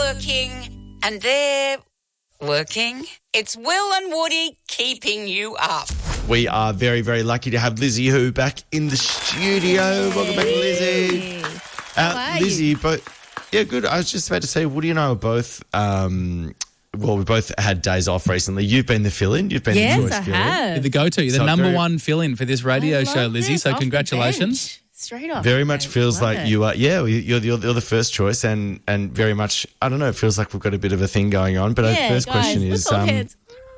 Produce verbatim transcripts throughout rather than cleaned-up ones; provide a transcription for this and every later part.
working and they're working. It's Will and Woody keeping you up. We are very, very lucky to have Lizzie Hu back in the studio. Hey. Welcome back, Lizzie. How Uh, are Lizzie, you? both, yeah, good. I was just about to say, Woody and I were both, um, well, we both had days off recently. You've been the fill-in. You've been Yes, the choice I fill-in. have. You're the go-to. You're the So number very- one fill-in for this radio I show, love Lizzie. this, So off the congratulations. bench. Straight off. Very the much bench. feels Love like it. you are, yeah, you're, you're, you're the first choice, and, and very much, I don't know, it feels like we've got a bit of a thing going on. But Yeah, our first guys, question let's is, hold um, hands.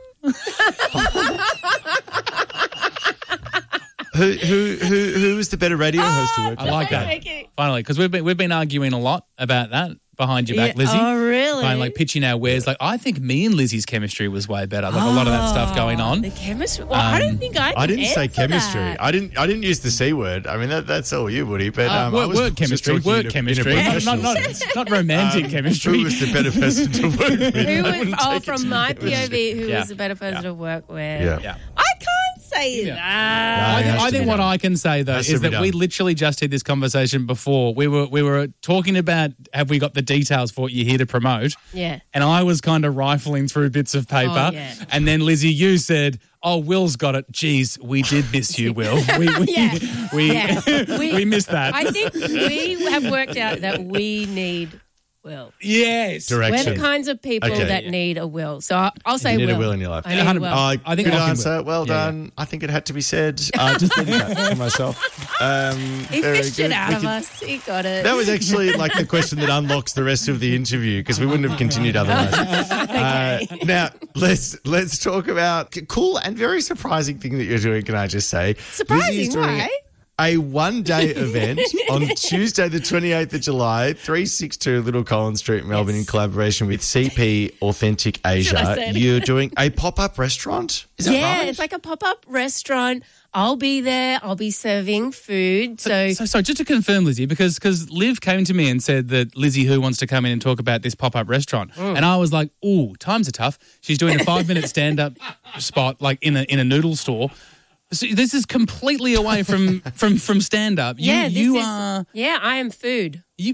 who, who, who, who is the better radio host to work I with? like that. Okay. Finally, because we've been we've been arguing a lot about that behind your back, Yeah. Lizzie. Oh, really? Kind of like pitching our wares. Like I think me and Lizzie's chemistry was way better. Like a lot of that stuff going on. The chemistry. Well, I don't Um, think I. Can I didn't say answer chemistry. that. I didn't. I didn't use the C word. I mean, that, that's all you, Woody. But Uh, um, I work, was work just chemistry, talking work in a- in a chemistry, not, not, professional not, sense. not romantic Um, chemistry. Who was the better person to work with? Who I was? wouldn't Oh, take it from to my chemistry. P O V, who Yeah. was the better person to work with? Yeah. yeah. I can't say Yeah. that. No, I, it think- has I to think be what done. I can say though Has to is be that we done. literally just had this conversation before. We were we were talking about have we got the details for what you're here to promote, Yeah. and I was kind of rifling through bits of paper, Oh, yeah. and then Lizzie, you said, "Oh, Will's got it." Geez, we did miss you, Will. We we Yeah. we, Yeah. we missed that. I think we have worked out that we need Will. yes, Direction. We're the kinds of people Okay. that need a Will. So I- I'll say You need Will. a will in your life. I need one a hundred Will. Oh, I think good I can answer. will. Well Yeah, done. I think it had to be said. Uh, just thinking that for myself. Um, He very fished good. it out We of could- us. He got it. That was actually like the question that unlocks the rest of the interview because we wouldn't have continued otherwise. uh, now let's let's talk about a cool and very surprising thing that you're doing. Can I just say, Surprising, Lizzie's doing why? A one-day event on Tuesday, the twenty-eighth of July, three sixty-two Little Collins Street, Melbourne, in collaboration with C P Authentic I Asia. say it? You're doing a pop-up restaurant. Is that Yeah, right? it's like a pop-up restaurant. I'll be there. I'll be serving food. So, So, so just to confirm, Lizzie, because because Liv came to me and said that Lizzie Who wants to come in and talk about this pop-up restaurant, Mm. and I was like, "Ooh, times are tough." She's doing a five-minute stand-up spot, like in a in a noodle store. So this is completely away from from from stand-up. You, yeah, this you is, are yeah, I am food. you.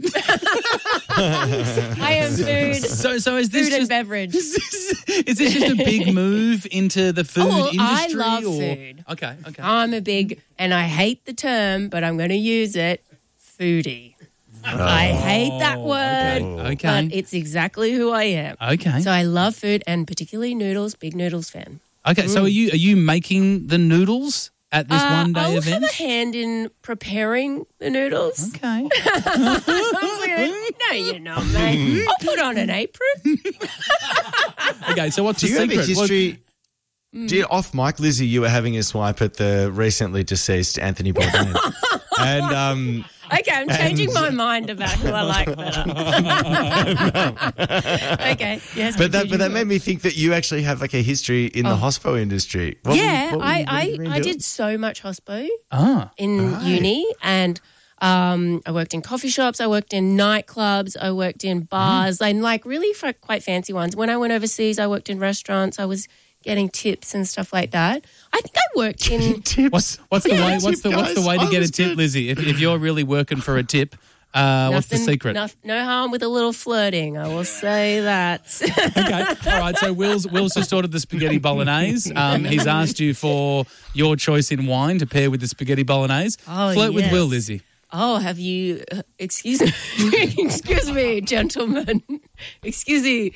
I am food. so so is this Food and just beverage. is this just a big move into the food Oh, I industry? love or? food. Okay, okay. I'm a big, and I hate the term, but I'm going to use it, foodie. I hate that word, Oh, okay. but it's exactly who I am. Okay. So I love food, and particularly noodles, big noodles fan. Okay, so are you are you making the noodles at this Uh, one day I'll event? have a hand in preparing the noodles. Okay. I was like, no, you're not, mate. I'll put on an apron. Okay, so what's Do the you have secret? a history? Mm. Do you, off mic, Lizzie, you were having a swipe at the recently deceased Anthony Bourdain. and um, Okay, I'm changing And- my mind about who I like better. Okay, yes. but that but continue. that made me think that you actually have like a history in the hospo industry. What were you- Yeah, what were you- I, what have you been I, I doing? did so much hospo ah. in Right. uni, and um, I worked in coffee shops, I worked in nightclubs, I worked in bars, and like really for quite fancy ones. When I went overseas, I worked in restaurants. I was getting tips and stuff like that. I think I worked in. Tips. What's what's the Yeah, way? What's tip, the what's the guys. way to I get a was tip, good. Lizzie? If if you're really working for a tip, uh, what's the Nothing- secret? No, no harm with a little flirting. I will say that. Okay, all right. So Will's Will's just ordered the spaghetti bolognese. Um, he's asked you for your choice in wine to pair with the spaghetti bolognese. Oh, Flirt with yes. Will, Lizzie. Oh, have you? Uh, excuse me, excuse me, gentlemen. Excuse me.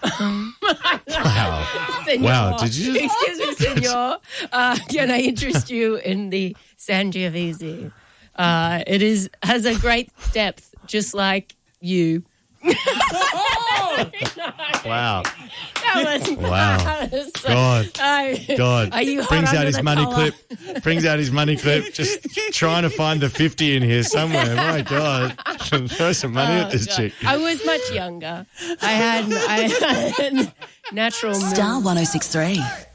Wow. Senor. Wow, did you just- Excuse me, senor. Uh, can I interest you in the Sangiovese? Uh, it is has a great depth, just like you. Wow. That was, Wow. that was so- God. I- God. Are you hot brings under out his the money collar? clip. Brings out his money clip. Just trying to find the fifty in here somewhere. My God. Throw some money at this Oh, God. chick. I was much younger. I had, I had natural moves. Star one oh six three.